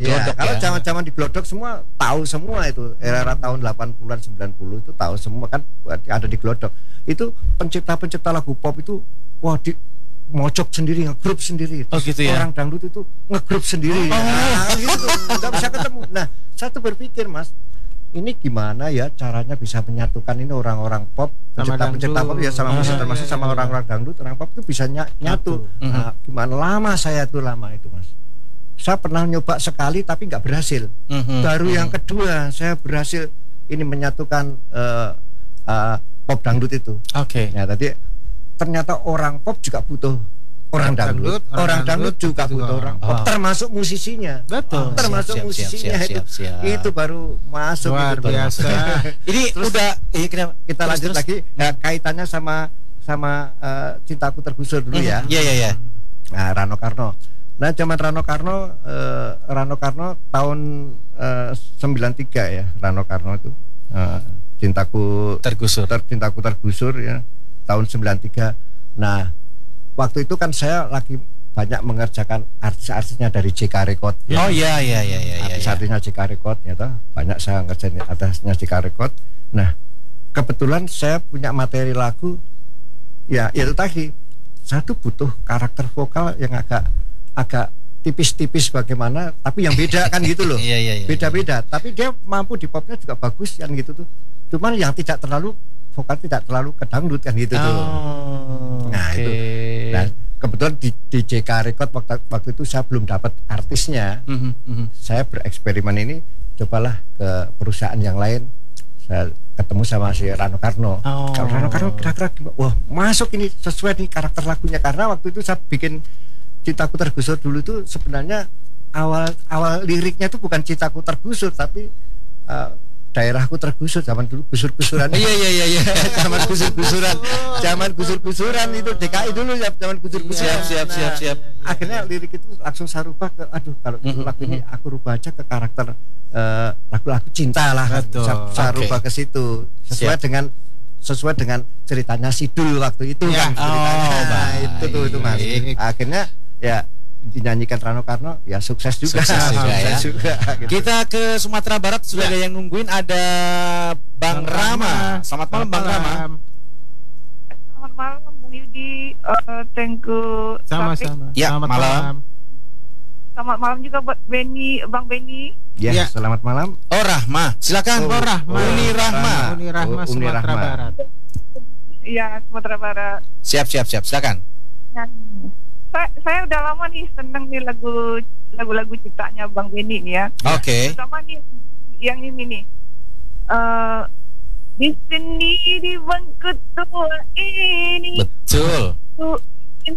Glodok kalau ya. zaman-zaman di Glodok semua tahu semua itu. Era tahun 80-an 90 itu tahu semua kan ada di Glodok. Itu pencipta-pencipta lagu pop itu wah di mojok sendiri, ngegrup sendiri. Oh gitu ya. Orang dangdut itu ngegrup sendiri. Nah, gitu. Enggak bisa ketemu. Nah, saya tuh berpikir, Mas, ini gimana ya caranya bisa menyatukan ini orang-orang pop, pencipta-pencipta pop ya sama musik termasuk sama orang-orang dangdut, orang pop itu bisa nyatu. Nah, gimana lama itu, Mas. Saya pernah nyoba sekali tapi nggak berhasil. Baru yang kedua saya berhasil ini menyatukan pop dangdut itu. Oke. Ya, tadi ternyata orang pop juga butuh orang dangdut, orang dangdut juga butuh orang pop, termasuk musisinya. Betul. Termasuk musisinya itu baru masuk. Luar biasa. Ini terus, udah kita lanjut lagi. Nah, kaitannya sama Cintaku Tergusur dulu ya. Iya. Nah, Rano Karno. Nah, zaman Rano Karno tahun 93 ya, Rano Karno itu Cintaku Tergusur ya, tahun 93. Nah, waktu itu kan saya lagi banyak mengerjakan artis-artisnya dari JK Record. Oh iya. Artis-artisnya JK Record ya toh. Banyak saya ngerjain artisnya JK Record. Nah, kebetulan saya punya materi lagu ya itu tadi. Saya tuh butuh karakter vokal yang agak tipis-tipis bagaimana, tapi yang beda kan gitu loh. Iya. Beda-beda, tapi dia mampu di popnya juga bagus kan gitu tuh. Cuman yang tidak terlalu vokal tidak terlalu kedangdut kan gitu tuh. Nah, itu. Nah, kebetulan di JK Record waktu itu saya belum dapat artisnya. Saya bereksperimen ini, cobalah ke perusahaan yang lain. Saya ketemu sama si Rano Karno. Kalau Rano Karno kira-kira wah, masuk ini sesuai nih karakter lagunya, karena waktu itu saya bikin Cintaku Tergusur dulu itu sebenarnya awal liriknya itu bukan Cintaku Tergusur tapi daerahku tergusur zaman dulu gusur-gusuran. Iya. Zaman gusur-gusuran itu DKI dulu ya, zaman gusur-gusuran. Siap. Akhirnya lirik itu langsung saya rubah ke kalau lagu ini aku rubah aja ke karakter lagu-lagu cinta lah. Saya rubah ke situ sesuai dengan ceritanya Sidul waktu itu kan ceritanya. Itu Mas. Akhirnya ya dinyanyikan Rano Karno ya sukses juga gitu. Kita ke Sumatera Barat sudah ada yang nungguin, ada Bang Rama. Selamat malam Bang Rama. Selamat malam Bung Yudi, Tengku. Sama-sama. Ya, malam. Selamat malam juga buat Bang Benny. Ya, selamat malam. Oh Rahma, silakan. Uni Rahma, Sumatera Barat. Iya, Sumatera Barat. Siap, silakan. Saya udah lama nih seneng nih lagu-lagu ciptanya Bang Benny nih ya. Oke. Terutama nih yang ini nih. Di sini di bangku tua ini. Betul.